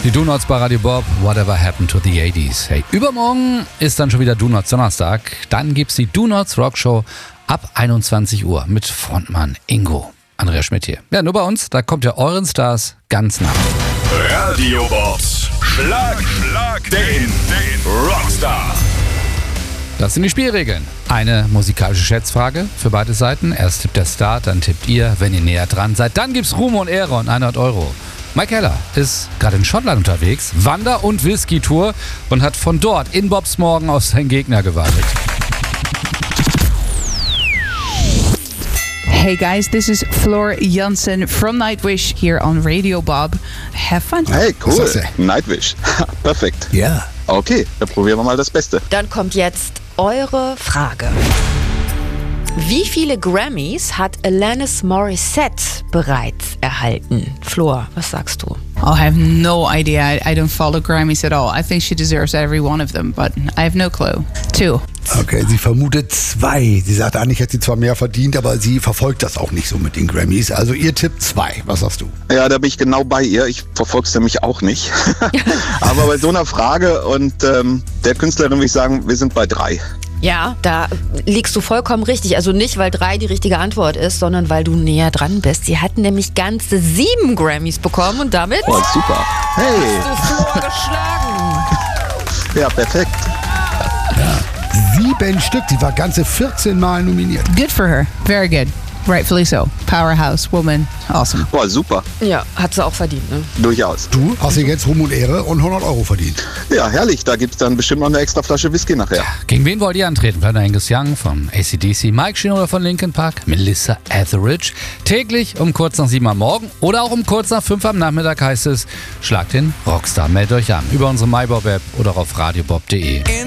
Die Do-Nots bei Radio Bob, Whatever Happened to the 80s. Hey, übermorgen ist dann schon wieder Do-Nots Donnerstag. Dann gibt's die Do-Nots Rockshow ab 21 Uhr mit Frontmann Ingo. Andreas Schmidt hier. Ja, nur bei uns, da kommt ihr euren Stars ganz nah. Radio Bobs Schlag den Rockstar. Das sind die Spielregeln. Eine musikalische Schätzfrage für beide Seiten. Erst tippt der Star, dann tippt ihr, wenn ihr näher dran seid. Dann gibt's Ruhm und Ehre und 100 Euro. Mike Heller ist gerade in Schottland unterwegs, Wander- und Whisky-Tour und hat von dort in Bobs Morgen auf seinen Gegner gewartet. Hey guys, this is Floor Jansen from Nightwish here on Radio Bob. Have fun. Hey, cool. Nightwish. Perfekt. Ja. Okay, dann probieren wir mal das Beste. Dann kommt jetzt eure Frage. Wie viele Grammys hat Alanis Morissette bereits erhalten? Flor, was sagst du? I have no idea. I don't follow Grammys at all. I think she deserves every one of them, but I have no clue. 2. Okay, sie vermutet 2. Sie sagt, eigentlich hätte sie zwar mehr verdient, aber sie verfolgt das auch nicht so mit den Grammys. Also ihr Tipp 2. Was sagst du? Ja, da bin ich genau bei ihr. Ich verfolge es nämlich auch nicht. Aber bei so einer Frage und der Künstlerin würde ich sagen, wir sind bei 3. Ja, da liegst du vollkommen richtig. Also nicht, weil 3 die richtige Antwort ist, sondern weil du näher dran bist. Sie hatten nämlich ganze 7 Grammys bekommen und damit Oh, super. Hey. hast du Flor geschlagen. Ja, perfekt. 7 Stück. Sie war ganze 14 Mal nominiert. Good for her. Very good. Rightfully so. Powerhouse, woman. Awesome. Boah, super. Ja, hat sie auch verdient, ne? Durchaus. Du hast dir jetzt Ruhm und Ehre und 100 Euro verdient. Ja, herrlich. Da gibt's dann bestimmt noch eine extra Flasche Whisky nachher. Gegen wen wollt ihr antreten? Vielleicht Angus Young von AC/DC, Mike Shinoda von Linkin Park, Melissa Etheridge. Täglich um kurz nach 7 am Morgen oder auch um kurz nach 5 am Nachmittag heißt es, schlagt den Rockstar. Meldet euch an über unsere MyBob-App oder auf radiobob.de.